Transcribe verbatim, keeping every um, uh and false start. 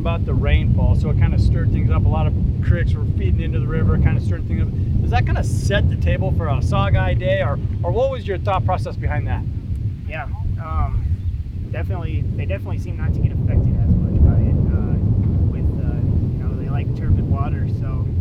about the rainfall, so it kind of stirred things up. A lot of creeks were feeding into the river, kind of stirred things up. Does that kind of set the table for a Saugeye Day, or, or what was your thought process behind that? Yeah, um, definitely, they definitely seem not to get affected